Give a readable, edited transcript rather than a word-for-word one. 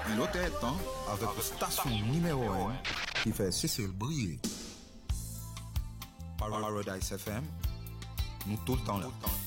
L'autre temps avec la station numéro 1 qui fait Cécile briller. Paradise FM, nous tout le temps là.